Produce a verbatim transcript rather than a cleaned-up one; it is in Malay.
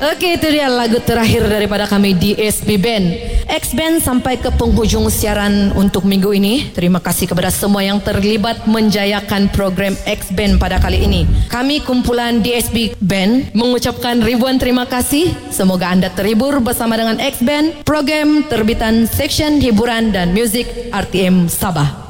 Oke, itu dia lagu terakhir daripada kami D S B Band. X-Band sampai ke penghujung siaran untuk minggu ini. Terima kasih kepada semua yang terlibat menjayakan program X-Band pada kali ini. Kami kumpulan D S B Band mengucapkan ribuan terima kasih. Semoga anda terhibur bersama dengan X-Band, program terbitan Seksyen Hiburan dan Muzik R T M Sabah.